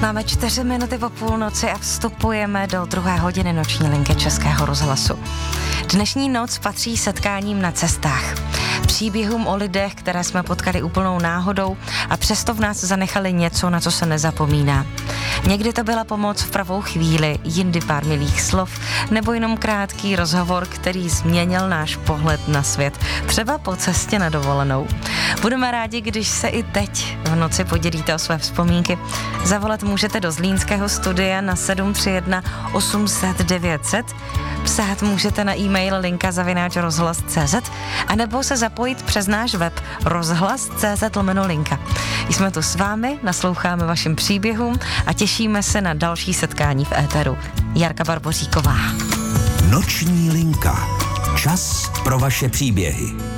Máme 4 minuty po půlnoci a vstupujeme do 2. hodiny noční linky Českého rozhlasu. Dnešní noc patří setkáním na cestách. Příběhům o lidech, které jsme potkali úplnou náhodou a přesto v nás zanechali něco, na co se nezapomíná. Někdy to byla pomoc v pravou chvíli, jindy pár milých slov, nebo jenom krátký rozhovor, který změnil náš pohled na svět, třeba po cestě na dovolenou. Budeme rádi, když se i teď v noci podělíte o své vzpomínky. Zavolat můžete do zlínského studia na 731 800 900, psát můžete na e-mail linka@rozhlas.cz a nebo se zapojit přes náš web rozhlas.cz/linka. Jsme tu s vámi, nasloucháme vašim příběhům a těšíme se na další setkání v éteru. Jarka Barboříková. Noční linka. Čas pro vaše příběhy.